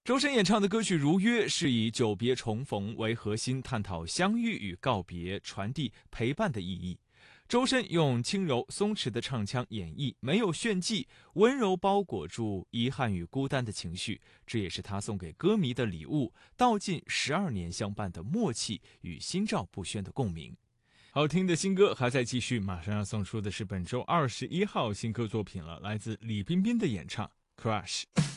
周深演唱的歌曲《如约》是以久别重逢为核心，探讨相遇与告别，传递陪伴的意义。周深用轻柔松弛的唱腔演绎，没有炫技，温柔包裹住遗憾与孤单的情绪，这也是他送给歌迷的礼物，道尽12年相伴的默契与心照不宣的共鸣。好听的新歌还在继续，马上要送出的是本周21号新歌作品了，来自李冰冰的演唱《Crush》。